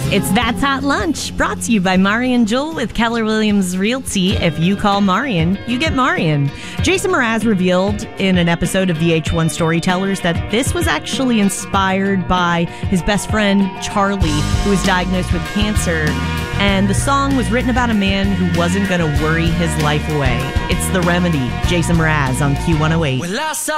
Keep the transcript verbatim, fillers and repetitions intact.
It's That's Hot Lunch, brought to you by Marian Jewell with Keller Williams Realty. If you call Marian, you get Marian. Jason Mraz revealed in an episode of V H one Storytellers that this was actually inspired by his best friend, Charlie, who was diagnosed with cancer. And the song was written about a man who wasn't going to worry his life away. It's The Remedy, Jason Mraz on Q one oh eight. Well,